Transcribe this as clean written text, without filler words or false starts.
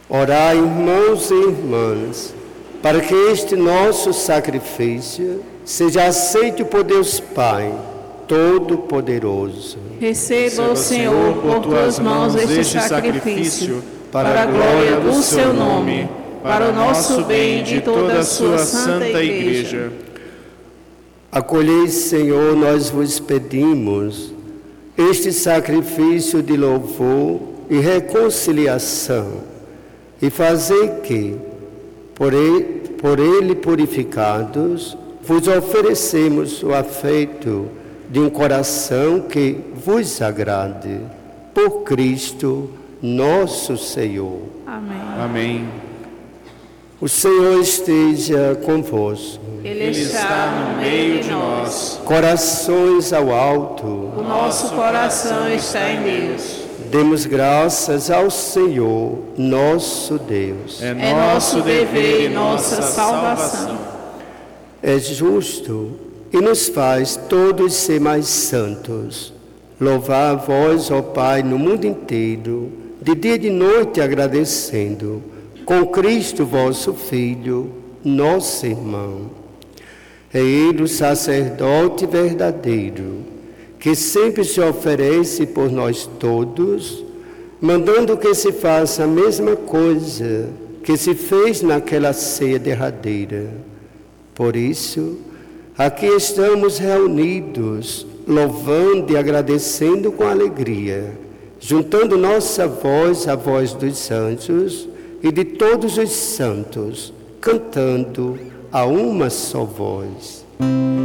Orai, irmãos e irmãs, para que este nosso sacrifício seja aceito por Deus Pai Todo-Poderoso. Receba, Senhor, por tuas mãos este sacrifício, para a glória do seu nome, para o nosso bem e de toda a sua santa Igreja. Acolhei, Senhor, nós vos pedimos, este sacrifício de louvor e reconciliação, e fazei que, por ele purificados, vos oferecemos o afeto de um coração que vos agrade. Por Cristo, nosso Senhor. Amém. Amém. O Senhor esteja convosco. Ele está no meio de nós. Corações ao alto. O nosso coração está em Deus. Demos graças ao Senhor, nosso Deus. É nosso dever e nossa salvação. É justo e nos faz todos ser mais santos. Louvar a vós, ó Pai, no mundo inteiro, de dia e de noite agradecendo, com Cristo vosso Filho, nosso irmão. É Ele o sacerdote verdadeiro, que sempre se oferece por nós todos, mandando que se faça a mesma coisa que se fez naquela ceia derradeira. Por isso, aqui estamos reunidos, louvando e agradecendo com alegria, juntando nossa voz à voz dos anjos e de todos os santos, cantando a uma só voz.